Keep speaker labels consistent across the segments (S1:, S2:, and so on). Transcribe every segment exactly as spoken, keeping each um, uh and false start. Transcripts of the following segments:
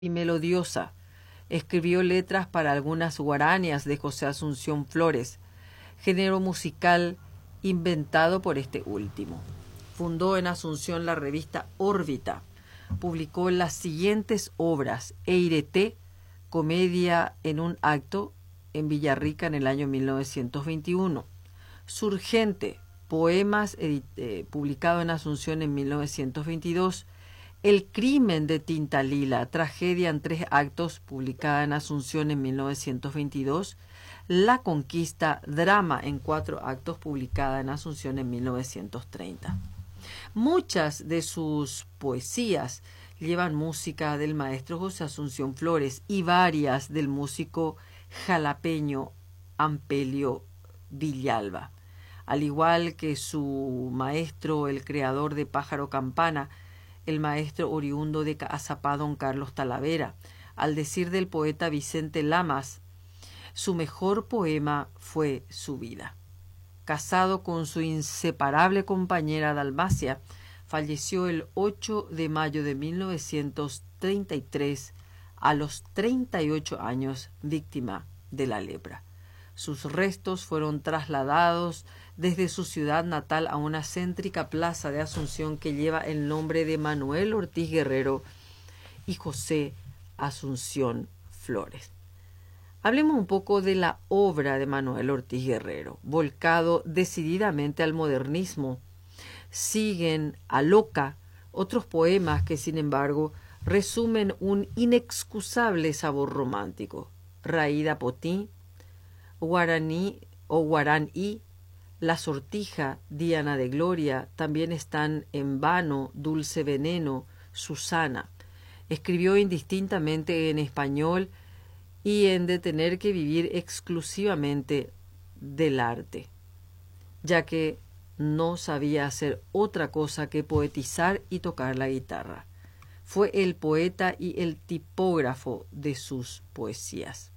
S1: y melodiosa. Escribió letras para algunas guaranías de José Asunción Flores, género musical inventado por este último. Fundó en Asunción la revista Órbita. Publicó las siguientes obras: Eireté, comedia en un acto, en Villarrica en el año mil novecientos veintiuno. Surgente, poemas eh, publicado en Asunción en mil novecientos veintidós. El crimen de Tintalila, tragedia en tres actos, publicada en Asunción en mil novecientos veintidós. La conquista, drama en cuatro actos, publicada en Asunción en mil novecientos treinta. Muchas de sus poesías llevan música del maestro José Asunción Flores y varias del músico jalapeño Ampelio Villalba. Al igual que su maestro, el creador de Pájaro Campana, el maestro oriundo de Caazapá, don Carlos Talavera. Al decir del poeta Vicente Lamas, su mejor poema fue su vida. Casado con su inseparable compañera Dalmacia, falleció el ocho de mayo de mil novecientos treinta y tres a los treinta y ocho años, víctima de la lepra. Sus restos fueron trasladados desde su ciudad natal a una céntrica plaza de Asunción que lleva el nombre de Manuel Ortiz Guerrero y José Asunción Flores. Hablemos un poco de la obra de Manuel Ortiz Guerrero. Volcado decididamente al modernismo, siguen a Loca otros poemas que, sin embargo, resumen un inexcusable sabor romántico. Raída Potí, Guaraní o Guaraní, La Sortija, Diana de Gloria, también están En Vano, Dulce Veneno, Susana. Escribió indistintamente en español y en de tener que vivir exclusivamente del arte, ya que no sabía hacer otra cosa que poetizar y tocar la guitarra. Fue el poeta y el tipógrafo de sus poesías.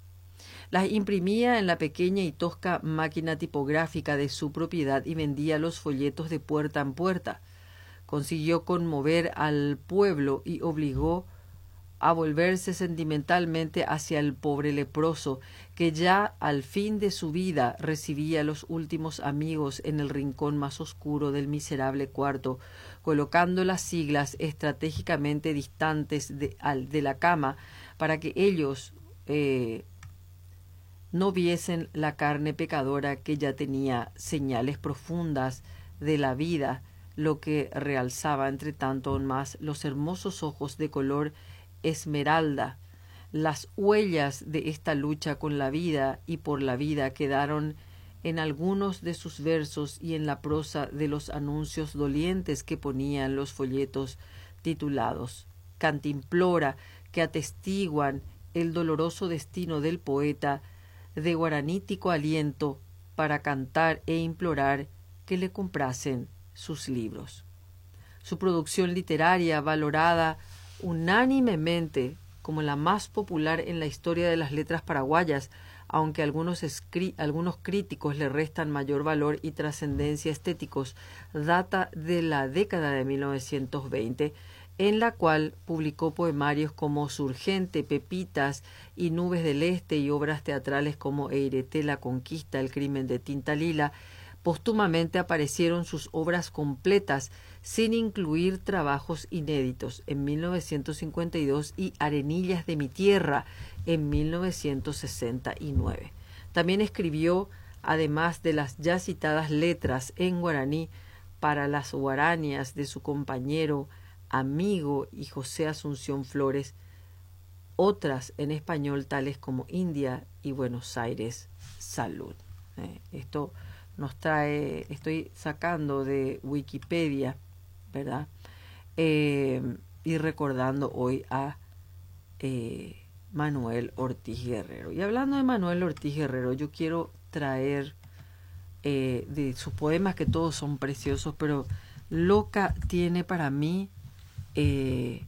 S1: Las imprimía en la pequeña y tosca máquina tipográfica de su propiedad y vendía los folletos de puerta en puerta. Consiguió conmover al pueblo y obligó a volverse sentimentalmente hacia el pobre leproso, que ya al fin de su vida recibía a los últimos amigos en el rincón más oscuro del miserable cuarto, colocando las siglas estratégicamente distantes de, al, de la cama para que ellos eh, no viesen la carne pecadora que ya tenía señales profundas de la vida, lo que realzaba entre tanto aún más los hermosos ojos de color esmeralda. Las huellas de esta lucha con la vida y por la vida quedaron en algunos de sus versos y en la prosa de los anuncios dolientes que ponían los folletos titulados Cantimplora, que atestiguan el doloroso destino del poeta, de guaranítico aliento para cantar e implorar que le comprasen sus libros. Su producción literaria, valorada unánimemente como la más popular en la historia de las letras paraguayas, aunque algunos, algunos críticos le restan mayor valor y trascendencia estéticos, data de la década de mil novecientos veinte, en la cual publicó poemarios como Surgente, Pepitas y Nubes del Este y obras teatrales como Eireté, La Conquista, El crimen de Tintalila. Póstumamente aparecieron sus obras completas, sin incluir trabajos inéditos, en mil novecientos cincuenta y dos y Arenillas de mi tierra en mil novecientos sesenta y nueve. También escribió, además de las ya citadas letras en guaraní para las guaranías de su compañero, amigo y José Asunción Flores, otras en español tales como India y Buenos Aires, Salud. Eh, esto nos trae, estoy sacando de Wikipedia, ¿verdad? Eh, y recordando hoy a eh, Manuel Ortiz Guerrero. Y hablando de Manuel Ortiz Guerrero, yo quiero traer eh, de sus poemas, que todos son preciosos, pero Loca tiene para mí, eh,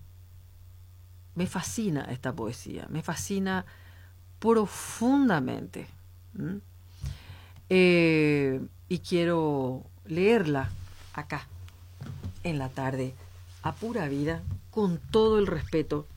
S1: me fascina esta poesía, me fascina profundamente. ¿Mm? Eh, y quiero leerla acá en la tarde a pura vida, con todo el respeto